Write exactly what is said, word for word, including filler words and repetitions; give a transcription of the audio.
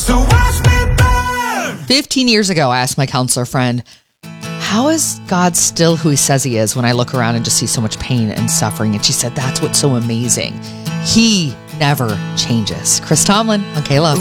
So watch me burn. fifteen years ago, I asked my counselor friend, how is God still who he says he is when I look around and just see so much pain and suffering? And she said, that's what's so amazing. He never changes. Chris Tomlin on K-Love.